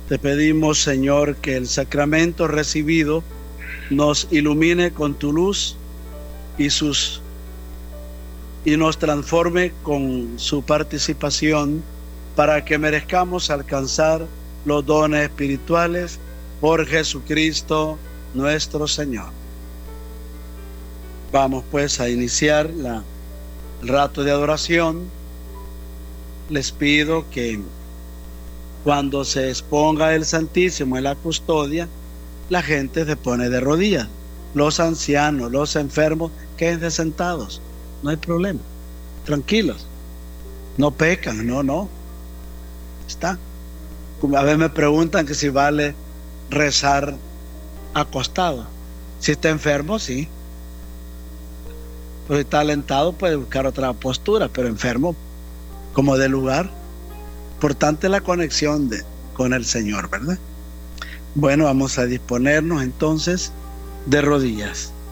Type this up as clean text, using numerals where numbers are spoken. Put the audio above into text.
Te pedimos, Señor, que el sacramento recibido nos ilumine con tu luz y nos transforme con su participación para que merezcamos alcanzar los dones espirituales por Jesucristo nuestro Señor. Vamos pues a iniciar el rato de adoración. Les pido que cuando se exponga el Santísimo en la custodia, la gente se pone de rodillas. Los ancianos, los enfermos, quédense sentados. No hay problema. Tranquilos. No pecan, no. Está. A veces me preguntan que si vale rezar acostado. Si está enfermo, sí. Pues si está alentado, puede buscar otra postura, pero enfermo, como de lugar. Importante la conexión con el Señor, ¿verdad? Bueno, vamos a disponernos entonces de rodillas.